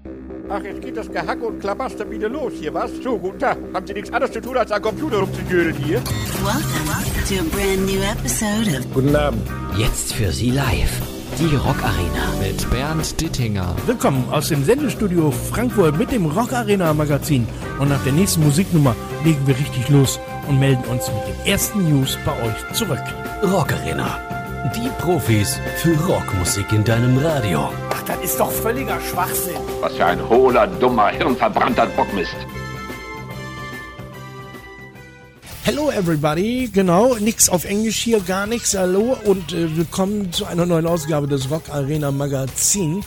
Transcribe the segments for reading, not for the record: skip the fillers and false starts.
Ach, jetzt geht das Gehacke und Klabaster wieder los hier, was? So, guten Tag. Haben Sie nichts anderes zu tun, als am Computer rumzugören hier? Welcome to a brand new episode of Guten Abend. Jetzt für Sie live. Die Rock Arena mit Bernd Dittinger. Willkommen aus dem Sendestudio Frankfurt mit dem Rock Arena Magazin. Und nach der nächsten Musiknummer legen wir richtig los und melden uns mit den ersten News bei euch zurück. Rock Arena. Die Profis für Rockmusik in deinem Radio. Ach, das ist doch völliger Schwachsinn. Was für ein hohler, dummer, hirnverbrannter Bockmist. Hello everybody, genau, nix auf Englisch hier, gar nichts, hallo und willkommen zu einer neuen Ausgabe des Rock Arena Magazin.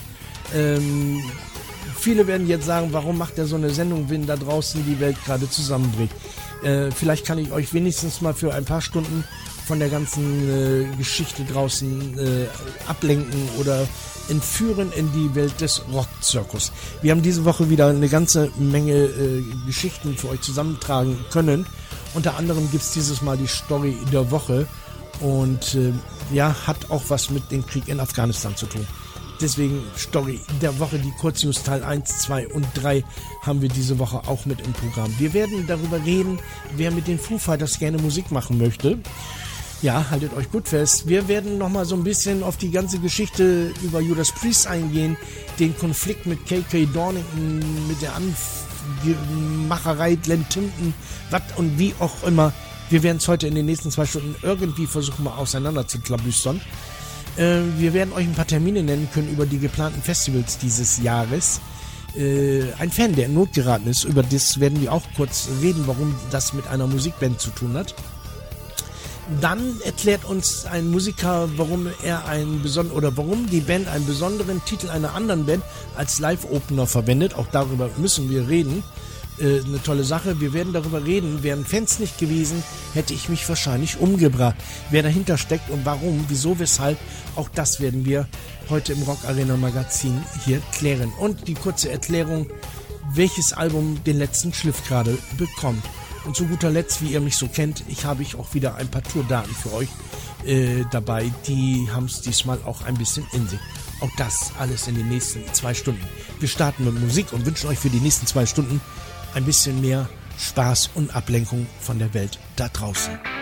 Viele werden jetzt sagen, warum macht er so eine Sendung, wenn da draußen die Welt gerade zusammenbricht. Vielleicht kann ich euch wenigstens mal für ein paar Stunden von der ganzen Geschichte draußen ablenken oder entführen in die Welt des Rockzirkus. Wir haben diese Woche wieder eine ganze Menge Geschichten für euch zusammentragen können. Unter anderem gibt es dieses Mal die Story der Woche und hat auch was mit dem Krieg in Afghanistan zu tun. Deswegen Story der Woche, die Kurznews Teil 1, 2 und 3 haben wir diese Woche auch mit im Programm. Wir werden darüber reden, wer mit den Foo Fighters gerne Musik machen möchte. Ja, haltet euch gut fest. Wir werden nochmal so ein bisschen auf die ganze Geschichte über Judas Priest eingehen, den Konflikt mit KK Dornington, mit der Macherei Glenn Tipton, was und wie auch immer. Wir werden es heute in den nächsten 2 Stunden irgendwie versuchen, mal auseinander zu klabüstern. Wir werden euch ein paar Termine nennen können über die geplanten Festivals dieses Jahres. Ein Fan, der in Not geraten ist, über das werden wir auch kurz reden, warum das mit einer Musikband zu tun hat. Dann erklärt uns ein Musiker, warum die Band einen besonderen Titel einer anderen Band als Live-Opener verwendet. Auch darüber müssen wir reden. Eine tolle Sache. Wir werden darüber reden. Wären Fans nicht gewesen, hätte ich mich wahrscheinlich umgebracht. Wer dahinter steckt und warum, wieso, weshalb, auch das werden wir heute im Rock Arena Magazin hier klären. Und die kurze Erklärung, welches Album den letzten Schliff gerade bekommt. Und zu guter Letzt, wie ihr mich so kennt, habe ich auch wieder ein paar Tourdaten für euch dabei. Die haben es diesmal auch ein bisschen in sich. Auch das alles in den nächsten 2 Stunden. Wir starten mit Musik und wünschen euch für die nächsten 2 Stunden ein bisschen mehr Spaß und Ablenkung von der Welt da draußen.